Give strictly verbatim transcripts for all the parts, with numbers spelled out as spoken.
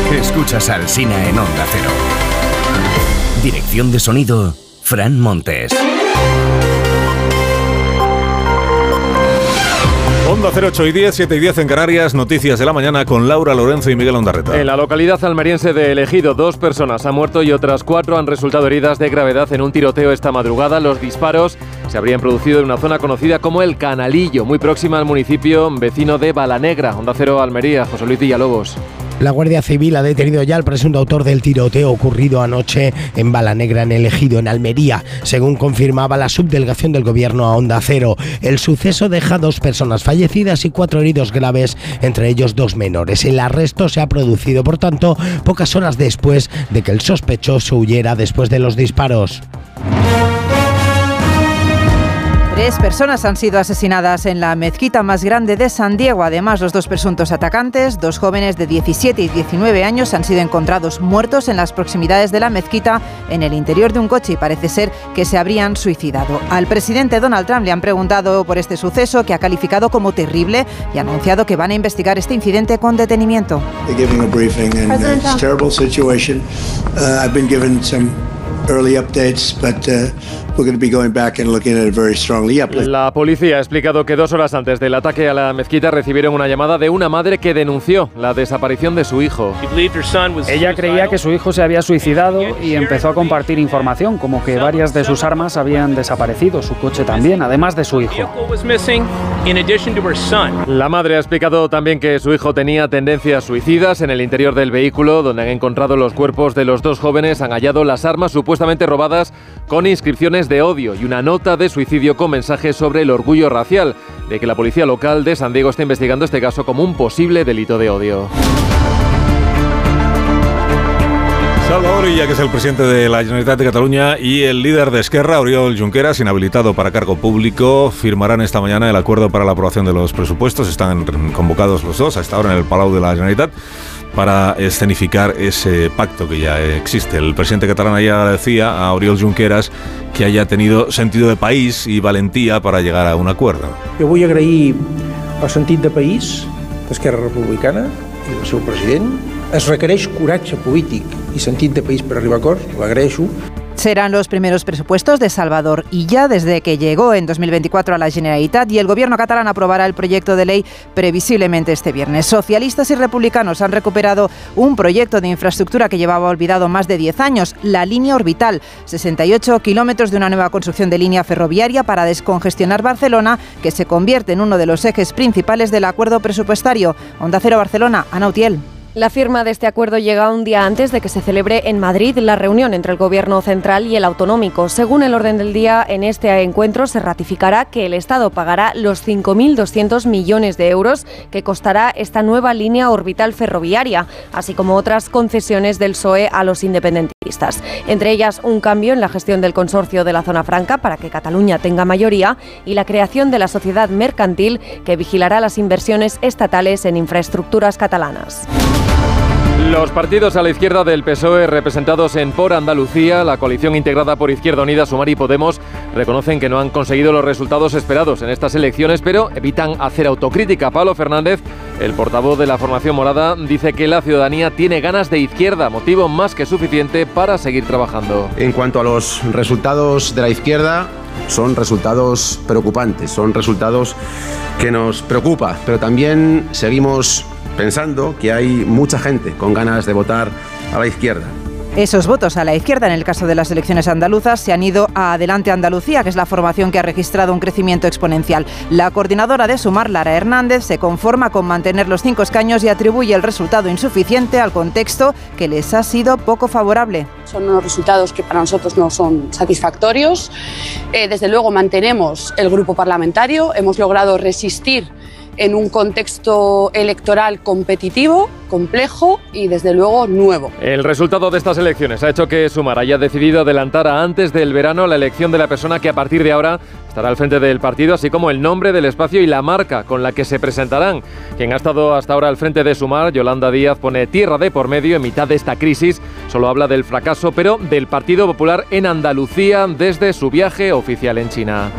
Escuchas al Sina en Onda Cero. Dirección de sonido, Fran Montes. Onda cero, ocho y diez, siete y diez en Canarias, noticias de la mañana con Laura Lorenzo y Miguel Ondarreta. En la localidad almeriense de El Ejido, dos personas han muerto y otras cuatro han resultado heridas de gravedad en un tiroteo esta madrugada. Los disparos se habrían producido en una zona conocida como El Canalillo, muy próxima al municipio vecino de Balanegra. Onda Cero, Almería, José Luis Villalobos. La Guardia Civil ha detenido ya al presunto autor del tiroteo ocurrido anoche en Balanegra, en El Ejido, en Almería, según confirmaba la subdelegación del Gobierno a Onda Cero. El suceso deja dos personas fallecidas y cuatro heridos graves, entre ellos dos menores. El arresto se ha producido, por tanto, pocas horas después de que el sospechoso huyera después de los disparos. Tres personas han sido asesinadas en la mezquita más grande de San Diego. Además, los dos presuntos atacantes, dos jóvenes de diecisiete y diecinueve años, han sido encontrados muertos en las proximidades de la mezquita en el interior de un coche y parece ser que se habrían suicidado. Al presidente Donald Trump le han preguntado por este suceso, que ha calificado como terrible, y ha anunciado que van a investigar este incidente con detenimiento. Early updates, but uh, we're going to be going back and looking at it very strongly. La policía ha explicado que dos horas antes del ataque a la mezquita recibieron una llamada de una madre que denunció la desaparición de su hijo. Ella creía que su hijo se había suicidado y empezó a compartir información, como que varias de sus armas habían desaparecido, su coche también, además de su hijo. La madre ha explicado también que su hijo tenía tendencias suicidas. En el interior del vehículo, donde han encontrado los cuerpos de los dos jóvenes, han hallado las armas supuestamente robadas con inscripciones de odio y una nota de suicidio con mensajes sobre el orgullo racial, de que la policía local de San Diego está investigando este caso como un posible delito de odio. Salvador Illa, que es el presidente de la Generalitat de Cataluña, y el líder de Esquerra, Oriol Junqueras, inhabilitado para cargo público, firmarán esta mañana el acuerdo para la aprobación de los presupuestos. Están convocados los dos a esta hora en el Palau de la Generalitat para escenificar ese pacto que ya existe. El presidente catalán ya decía a Oriol Junqueras que haya tenido sentido de país y valentía para llegar a un acuerdo. Jo vull agrair el sentit de país d'Esquerra Republicana i del seu president. Es requereix coratge polític i sentit de país per arribar a acords, l'agraeixo. Serán los primeros presupuestos de Salvador Illa desde que llegó en dos mil veinticuatro a la Generalitat, y el gobierno catalán aprobará el proyecto de ley previsiblemente este viernes. Socialistas y republicanos han recuperado un proyecto de infraestructura que llevaba olvidado más de diez años, la línea orbital, sesenta y ocho kilómetros de una nueva construcción de línea ferroviaria para descongestionar Barcelona, que se convierte en uno de los ejes principales del acuerdo presupuestario. Onda Cero Barcelona, Ana Utiel. La firma de este acuerdo llega un día antes de que se celebre en Madrid la reunión entre el Gobierno central y el autonómico. Según el orden del día, en este encuentro se ratificará que el Estado pagará los cinco mil doscientos millones de euros que costará esta nueva línea orbital ferroviaria, así como otras concesiones del P S O E a los independentistas. Entre ellas, un cambio en la gestión del consorcio de la Zona Franca para que Cataluña tenga mayoría y la creación de la sociedad mercantil que vigilará las inversiones estatales en infraestructuras catalanas. Los partidos a la izquierda del P S O E, representados en Por Andalucía, la coalición integrada por Izquierda Unida, Sumar y Podemos, reconocen que no han conseguido los resultados esperados en estas elecciones, pero evitan hacer autocrítica. Pablo Fernández, el portavoz de la formación morada, dice que la ciudadanía tiene ganas de izquierda, motivo más que suficiente para seguir trabajando. En cuanto a los resultados de la izquierda, son resultados preocupantes, son resultados que nos preocupa, pero también seguimos pensando que hay mucha gente con ganas de votar a la izquierda. Esos votos a la izquierda, en el caso de las elecciones andaluzas, se han ido a Adelante Andalucía, que es la formación que ha registrado un crecimiento exponencial. La coordinadora de Sumar, Lara Hernández, se conforma con mantener los cinco escaños y atribuye el resultado insuficiente al contexto que les ha sido poco favorable. Son unos resultados que para nosotros no son satisfactorios. Eh, desde luego mantenemos el grupo parlamentario, hemos logrado resistir en un contexto electoral competitivo, complejo y desde luego nuevo. El resultado de estas elecciones ha hecho que Sumar haya decidido adelantar a antes del verano la elección de la persona que a partir de ahora estará al frente del partido, así como el nombre del espacio y la marca con la que se presentarán. Quien ha estado hasta ahora al frente de Sumar, Yolanda Díaz, pone tierra de por medio en mitad de esta crisis. Solo habla del fracaso, pero del Partido Popular en Andalucía desde su viaje oficial en China.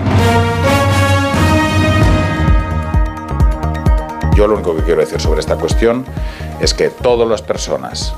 Yo lo único que quiero decir sobre esta cuestión es que todas las personas